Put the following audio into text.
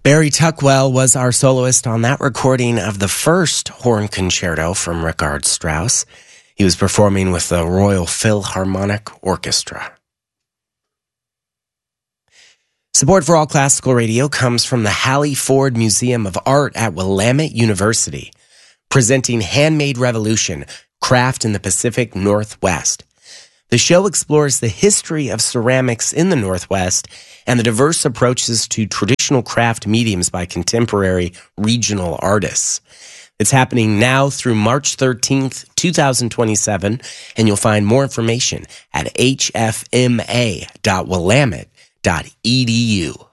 Barry Tuckwell was our soloist on that recording of the first horn concerto from Richard Strauss. He was performing with the Royal Philharmonic Orchestra. Support for All Classical Radio comes from the Hallie Ford Museum of Art at Willamette University, presenting Handmade Revolution, Craft in the Pacific Northwest. The show explores the history of ceramics in the Northwest and the diverse approaches to traditional craft mediums by contemporary regional artists. It's happening now through March 13th, 2027, and you'll find more information at hfma.willamette.edu.